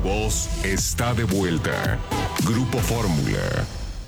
voz está de vuelta. Grupo Fórmula.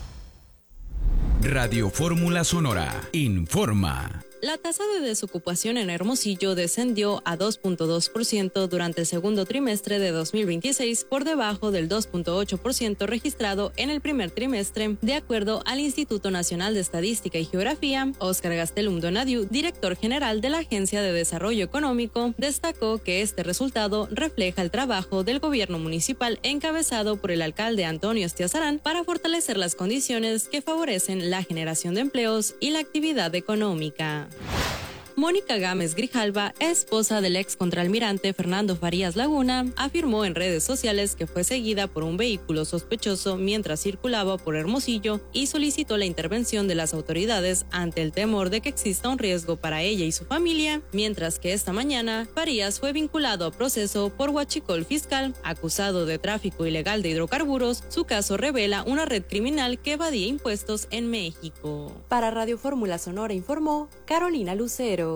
Radio Fórmula Sonora informa. La tasa de desocupación en Hermosillo descendió a 2.2% durante el segundo trimestre de 2026, por debajo del 2.8% registrado en el primer trimestre, de acuerdo al Instituto Nacional de Estadística y Geografía. Óscar Gastelum Donadiu, director general de la Agencia de Desarrollo Económico, destacó que este resultado refleja el trabajo del gobierno municipal encabezado por el alcalde Antonio Estiazarán para fortalecer las condiciones que favorecen la generación de empleos y la actividad económica. Mónica Gámez Grijalva, esposa del ex contraalmirante Fernando Farías Laguna, afirmó en redes sociales que fue seguida por un vehículo sospechoso mientras circulaba por Hermosillo y solicitó la intervención de las autoridades ante el temor de que exista un riesgo para ella y su familia, mientras que esta mañana Farías fue vinculado a proceso por huachicol fiscal, acusado de tráfico ilegal de hidrocarburos. Su caso revela una red criminal que evadía impuestos en México. Para Radio Fórmula Sonora informó Carolina Lucero.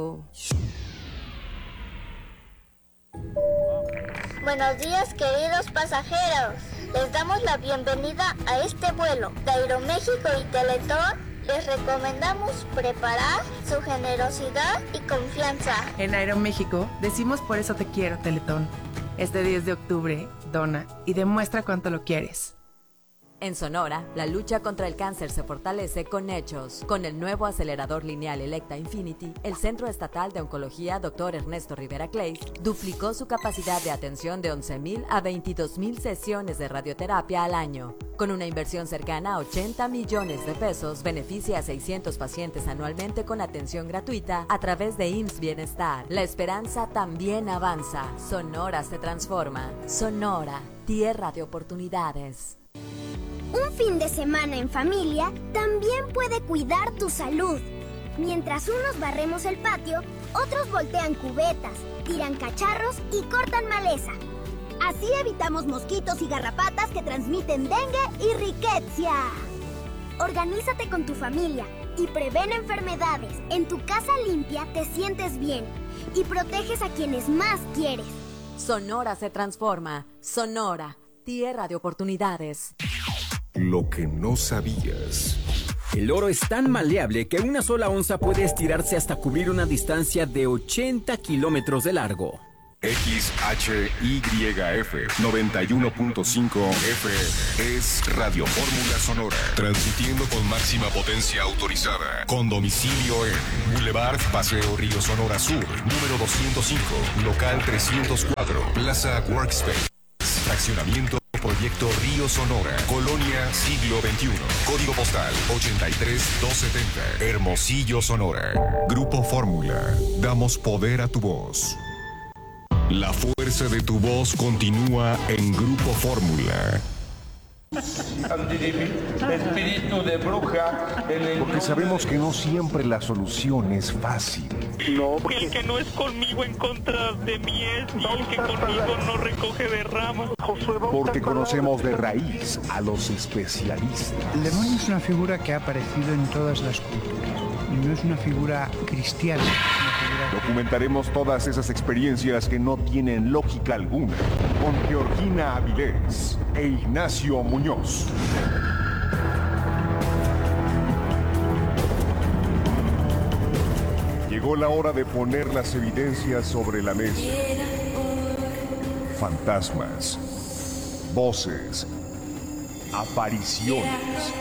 Buenos días, queridos pasajeros. Les damos la bienvenida a este vuelo de Aeroméxico y Teletón. Les recomendamos preparar su generosidad y confianza. En Aeroméxico decimos por eso te quiero, Teletón. Este 10 de octubre, dona y demuestra cuánto lo quieres. En Sonora, la lucha contra el cáncer se fortalece con hechos. Con el nuevo acelerador lineal Electa Infinity, el Centro Estatal de Oncología Dr. Ernesto Rivera Clays duplicó su capacidad de atención de 11,000 a 22,000 sesiones de radioterapia al año. Con una inversión cercana a 80 millones de pesos, beneficia a 600 pacientes anualmente con atención gratuita a través de IMSS Bienestar. La esperanza también avanza. Sonora se transforma. Sonora, tierra de oportunidades. Un fin de semana en familia también puede cuidar tu salud. Mientras unos barremos el patio, otros voltean cubetas, tiran cacharros y cortan maleza. Así evitamos mosquitos y garrapatas que transmiten dengue y riqueza. Organízate con tu familia y prevén enfermedades. En tu casa limpia te sientes bien y proteges a quienes más quieres. Sonora se transforma. Sonora, tierra de oportunidades. Lo que no sabías. El oro es tan maleable que una sola onza puede estirarse hasta cubrir una distancia de 80 kilómetros de largo. XHYF 91.5 FM es Radio Fórmula Sonora, transmitiendo con máxima potencia autorizada, con domicilio en Boulevard Paseo Río Sonora Sur, número 205, local 304, Plaza Workspace, fraccionamiento Proyecto Río Sonora, Colonia Siglo XXI, código postal 83270, Hermosillo, Sonora. Grupo Fórmula, damos poder a tu voz. La fuerza de tu voz continúa en Grupo Fórmula. Espíritu de bruja. Porque sabemos que no siempre la solución es fácil. No, el que no es conmigo en contra de mí es, y el que conmigo no recoge de ramas. Porque conocemos de raíz a los especialistas. El demonio es una figura que ha aparecido en todas las culturas. Y no es una figura cristiana. Documentaremos todas esas experiencias que no tienen lógica alguna con Georgina Avilés e Ignacio Muñoz. Llegó la hora de poner las evidencias sobre la mesa. Fantasmas, voces, apariciones,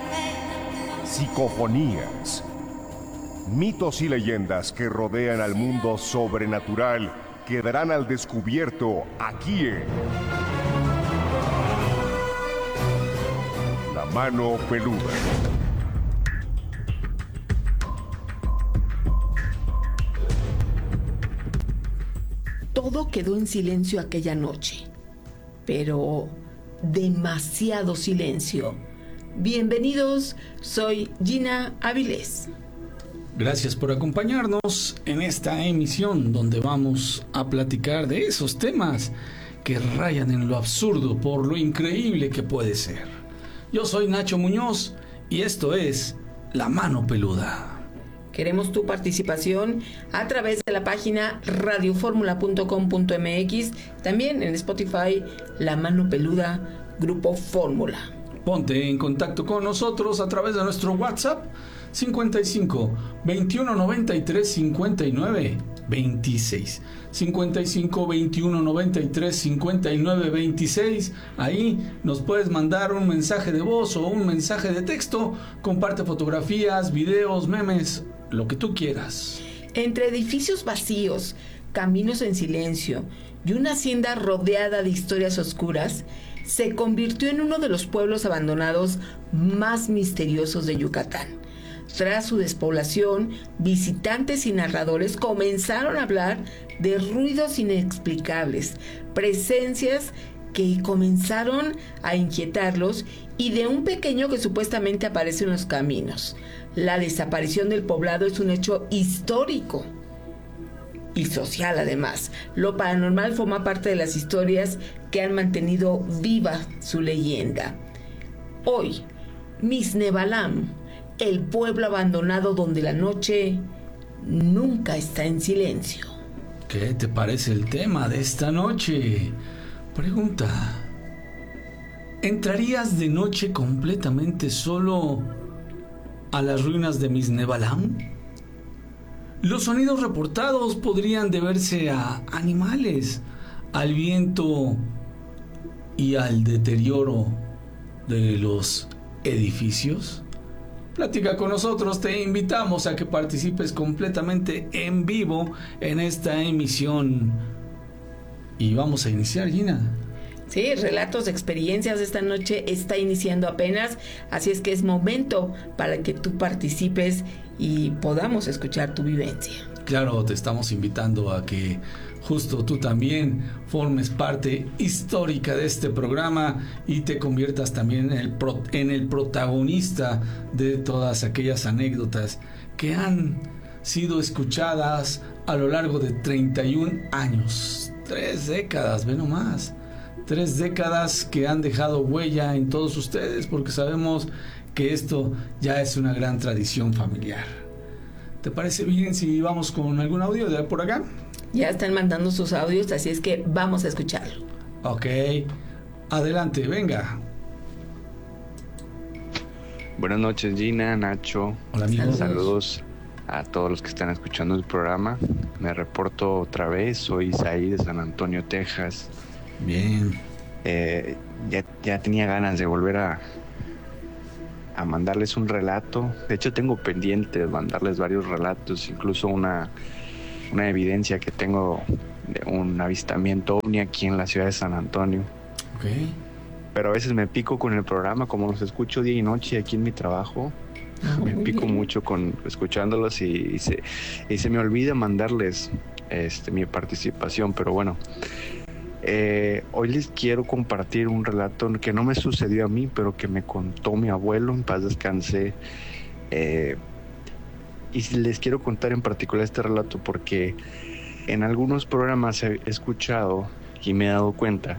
psicofonías, mitos y leyendas que rodean al mundo sobrenatural quedarán al descubierto aquí en La Mano Peluda. Todo quedó en silencio aquella noche, pero demasiado silencio. Bienvenidos, soy Gina Avilés. Gracias por acompañarnos en esta emisión donde vamos a platicar de esos temas que rayan en lo absurdo por lo increíble que puede ser. Yo soy Nacho Muñoz y esto es La Mano Peluda. Queremos tu participación a través de la página radioformula.com.mx, también en Spotify, La Mano Peluda, Grupo Fórmula. Ponte en contacto con nosotros a través de nuestro WhatsApp 55 21 93 59 26 55 21 93 59 26. Ahí nos puedes mandar un mensaje de voz o un mensaje de texto. Comparte fotografías, videos, memes, lo que tú quieras. Entre edificios vacíos, caminos en silencio y una hacienda rodeada de historias oscuras, se convirtió en uno de los pueblos abandonados más misteriosos de Yucatán. Tras su despoblación, visitantes y narradores comenzaron a hablar de ruidos inexplicables, presencias que comenzaron a inquietarlos y de un pequeño que supuestamente aparece en los caminos. La desaparición del poblado es un hecho histórico y social además. Lo paranormal forma parte de las historias que han mantenido viva su leyenda. Hoy, Miznebalam, el pueblo abandonado donde la noche nunca está en silencio. ¿Qué te parece el tema de esta noche? Pregunta: ¿entrarías de noche completamente solo a las ruinas de Miznebalam? Los sonidos reportados podrían deberse a animales, al viento y al deterioro de los edificios. Platica con nosotros, te invitamos a que participes completamente en vivo en esta emisión. Y vamos a iniciar, Gina. Sí, relatos de experiencias esta noche está iniciando apenas, así es que es momento para que tú participes y podamos escuchar tu vivencia. Claro, te estamos invitando a que justo tú también formes parte histórica de este programa y te conviertas también en el protagonista de todas aquellas anécdotas que han sido escuchadas a lo largo de 31 años. 3 décadas, ve nomás. 3 décadas que han dejado huella en todos ustedes, porque sabemos que esto ya es una gran tradición familiar. ¿Te parece bien si vamos con algún audio de por acá? Ya están mandando sus audios, así es que vamos a escucharlo. Ok, adelante, venga. Buenas noches, Gina, Nacho. Hola, amigos. Saludos a todos los que están escuchando el programa. Me reporto otra vez, soy Isaí de San Antonio, Texas. Bien. Ya tenía ganas de volver a mandarles un relato. De hecho, tengo pendiente de mandarles varios relatos, incluso una evidencia que tengo de un avistamiento ovni aquí en la ciudad de San Antonio. Okay. Pero a veces me pico con el programa, como los escucho día y noche aquí en mi trabajo. Me pico mucho con escuchándolos y se me olvida mandarles mi participación, pero bueno. Hoy les quiero compartir un relato que no me sucedió a mí, pero que me contó mi abuelo, en paz descanse. Y les quiero contar en particular este relato porque en algunos programas he escuchado y me he dado cuenta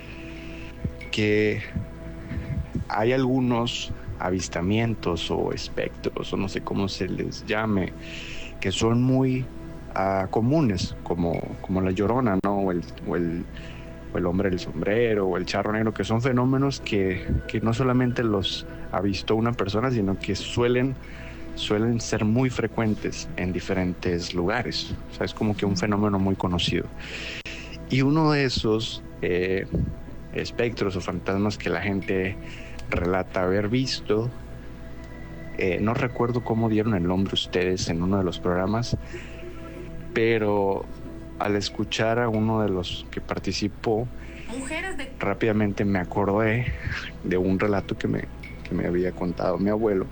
que hay algunos avistamientos o espectros, o no sé cómo se les llame, que son muy comunes, como la Llorona, ¿no? O el hombre del sombrero, o el charro negro, que son fenómenos que no solamente los avistó una persona, sino que suelen ser muy frecuentes en diferentes lugares. O sea, es como que un fenómeno muy conocido. Y uno de esos espectros o fantasmas que la gente relata haber visto, no recuerdo cómo dieron el nombre ustedes en uno de los programas, pero al escuchar a uno de los que participó, rápidamente me acordé de un relato que me había contado mi abuelo,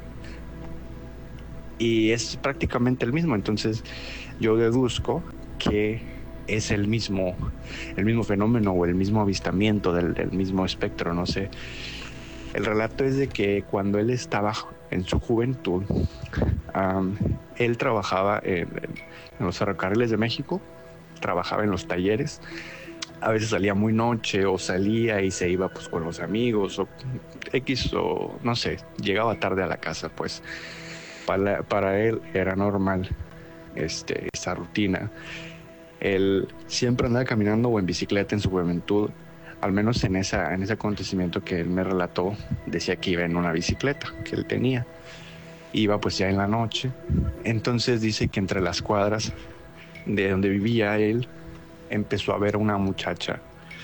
y es prácticamente el mismo. Entonces yo deduzco que es el mismo fenómeno o el mismo avistamiento del mismo espectro, no sé. El relato es de que cuando él estaba en su juventud, él trabajaba en los ferrocarriles de México, trabajaba en los talleres. A veces salía muy noche o salía y se iba pues con los amigos o X o no sé, llegaba tarde a la casa pues. para él era normal esa rutina. Él siempre andaba caminando o en bicicleta en su juventud, al menos en ese acontecimiento que él me relató, decía que iba en una bicicleta que él tenía. Iba pues ya en la noche. Entonces dice que entre las cuadras de donde vivía él, empezó a ver a una muchacha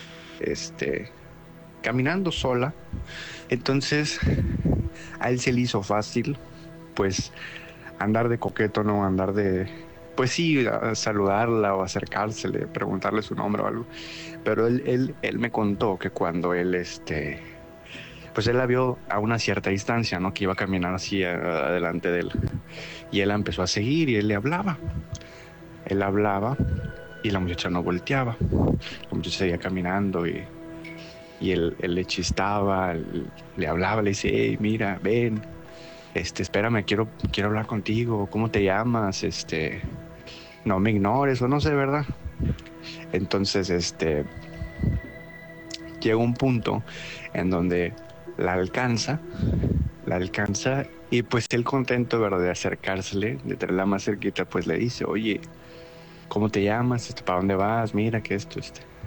caminando sola. Entonces a él se le hizo fácil pues andar de coqueto, no andar de, pues sí, saludarla o acercársele, preguntarle su nombre o algo. Pero él me contó que cuando él pues él la vio a una cierta distancia, ¿no? Que iba a caminar así adelante de él. Y él la empezó a seguir y él le hablaba. Él hablaba y la muchacha no volteaba. La muchacha seguía caminando y él le chistaba, le hablaba, le dice, hey, mira, ven, espérame, quiero hablar contigo, ¿cómo te llamas? No me ignores, o no sé, ¿verdad? Entonces, llega un punto en donde la alcanza y pues él contento, ¿verdad?, de acercársele, de tenerla más cerquita, pues le dice, oye, ¿cómo te llamas? ¿Para dónde vas? Mira que esto,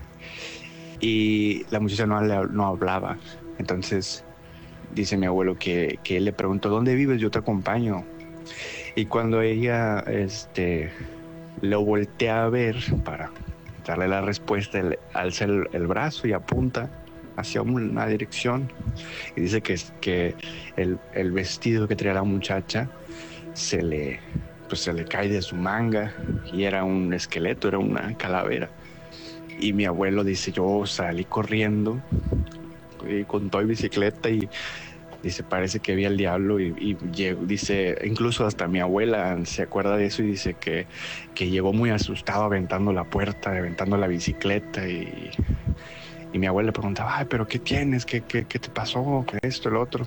Y la muchacha no hablaba. Entonces dice mi abuelo que él le preguntó, ¿dónde vives? Yo te acompaño. Y cuando ella lo voltea a ver para darle la respuesta, él alza el brazo y apunta hacia una dirección. Y dice que el vestido que traía la muchacha se le cae de su manga y era un esqueleto, era una calavera. Y mi abuelo dice, yo salí corriendo con toda bicicleta y dice, parece que vi al diablo y dice, incluso hasta mi abuela se acuerda de eso y dice que llegó muy asustado aventando la puerta, aventando la bicicleta y mi abuela le preguntaba, ay, pero ¿qué tienes? ¿Qué te pasó? ¿Qué esto, el otro?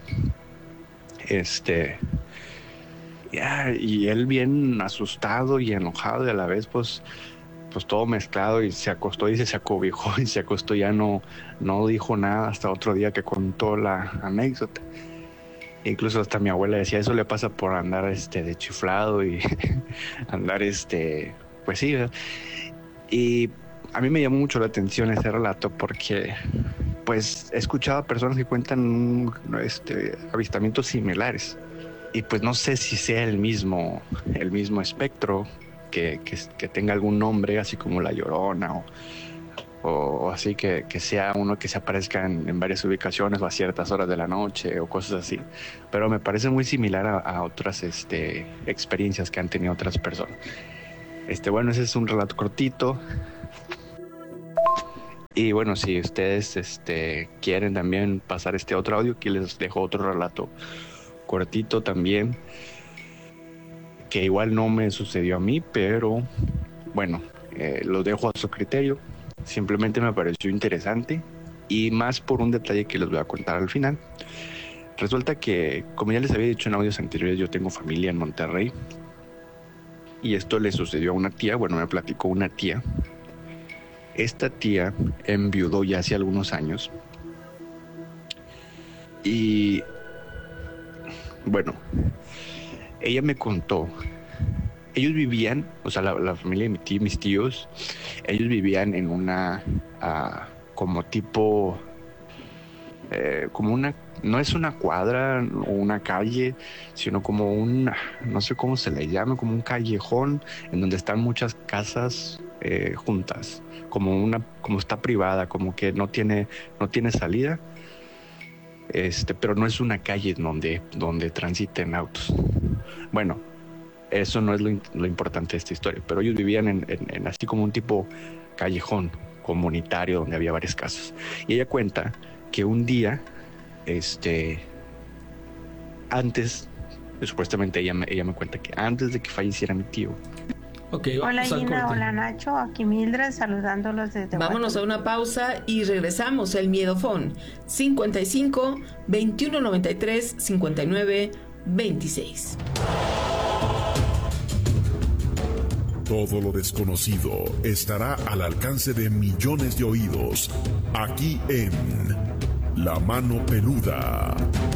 Y él bien asustado y enojado y a la vez pues todo mezclado y se acostó y se acobijó y se acostó, ya no dijo nada hasta otro día que contó la anécdota. Incluso hasta mi abuela decía, eso le pasa por andar de chiflado y andar pues sí, ¿verdad? Y a mí me llamó mucho la atención ese relato porque pues he escuchado a personas que cuentan avistamientos similares y pues no sé si sea el mismo espectro que tenga algún nombre así como La Llorona o así que sea uno que se aparezca en varias ubicaciones o a ciertas horas de la noche o cosas así, pero me parece muy similar a otras experiencias que han tenido otras personas. Bueno, ese es un relato cortito. Y bueno, si ustedes quieren también pasar otro audio, aquí les dejo otro relato cortito también, que igual no me sucedió a mí, pero bueno, lo dejo a su criterio. Simplemente me pareció interesante y más por un detalle que les voy a contar al final. Resulta que, como ya les había dicho en audios anteriores, yo tengo familia en Monterrey y esto le sucedió a una tía, bueno, me platicó una tía. Esta tía enviudó ya hace algunos años y bueno, ella me contó, ellos vivían, o sea, la familia de mis tíos, ellos vivían en una, como tipo, como una, no es una cuadra o una calle, sino como una, no sé cómo se le llama, como un callejón en donde están muchas casas juntas, como está privada, como que no tiene salida. Pero no es una calle donde transiten autos. Bueno, eso no es lo importante de esta historia, pero ellos vivían en así como un tipo callejón comunitario donde había varias casas. Y ella cuenta que un día, antes, supuestamente ella me cuenta que antes de que falleciera mi tío. Okay, hola Gina, hola Nacho, aquí Mildred saludándolos desde Vámonos a una pausa y regresamos. El Miedofón 55 21 93 59 26. Todo lo desconocido estará al alcance de millones de oídos aquí en La Mano Peluda.